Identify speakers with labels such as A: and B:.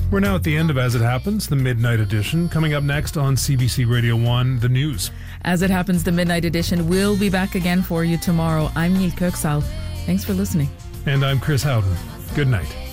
A: We're now at the end of As It Happens, the Midnight Edition. Coming up next on CBC Radio 1, the news.
B: As It Happens, the Midnight Edition will be back again for you tomorrow. I'm Neil Kirksall. Thanks for listening.
A: And I'm Chris Howden. Good night.